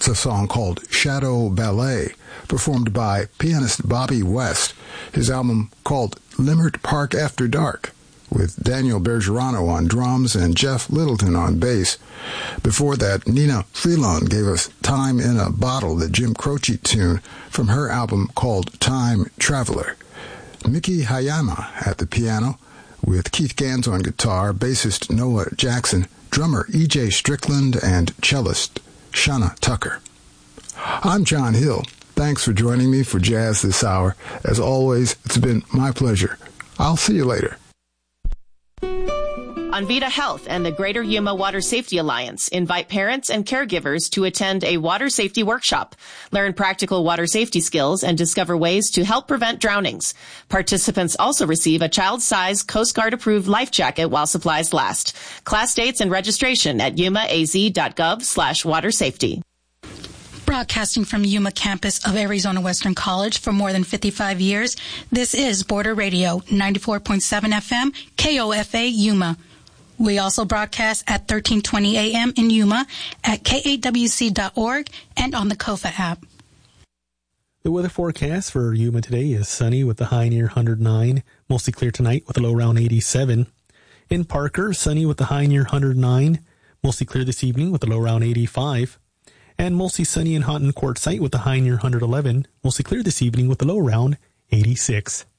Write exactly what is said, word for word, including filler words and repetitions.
It's a song called Shadow Ballet, performed by pianist Bobby West. His album called Limmert Park After Dark, with Daniel Bergerano on drums and Jeff Littleton on bass. Before that, Nina Freelon gave us Time in a Bottle, the Jim Croce tune from her album called Time Traveler. Miki Hayama at the piano, with Keith Gans on guitar, bassist Noah Jackson, drummer E J Strickland, and cellist Shana Tucker. I'm John Hill. Thanks for joining me for Jazz This Hour. As always, it's been my pleasure. I'll see you later. Envita Health and the Greater Yuma Water Safety Alliance invite parents and caregivers to attend a water safety workshop, learn practical water safety skills, and discover ways to help prevent drownings. Participants also receive a child-size Coast Guard-approved life jacket while supplies last. Class dates and registration at yumaaz.gov slash water safety. Broadcasting from Yuma campus of Arizona Western College for more than fifty-five years, this is Border Radio, ninety-four point seven F M, K O F A Yuma. We also broadcast at thirteen twenty A M in Yuma, at K A W C dot org, and on the Kofa app. The weather forecast for Yuma today is sunny with a high near one hundred nine, mostly clear tonight with a low around eighty-seven. In Parker, sunny with a high near one hundred nine, mostly clear this evening with a low around eighty-five. And mostly sunny in Haunton Quartzsite with a high near one hundred eleven, mostly clear this evening with a low around eighty-six.